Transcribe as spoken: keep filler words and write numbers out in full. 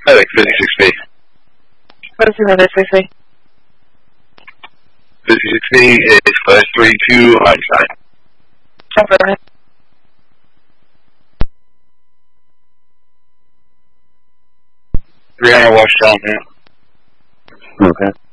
Medic fifty-six B. What is another six B? fifty-six B is class three two Einstein. Over. three hundred wash down here. Okay.